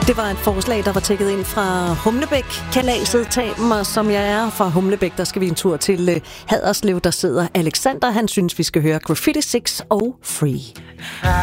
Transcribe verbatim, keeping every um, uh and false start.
Det var et forslag, der var tækket ind fra Humlebæk. Kalaset tag mig, som jeg er fra Humlebæk. Der skal vi en tur til uh, Haderslev. Der sidder Alexander. Han synes, vi skal høre Graffiti Six og Free.